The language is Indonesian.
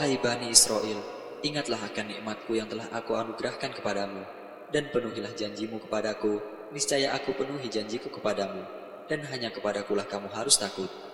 Hai Bani Israel, ingatlah akan nikmatku yang telah aku anugerahkan kepadamu, dan penuhilah janjimu kepadaku, niscaya aku penuhi janjiku kepadamu, dan hanya kepadakulah kamu harus takut.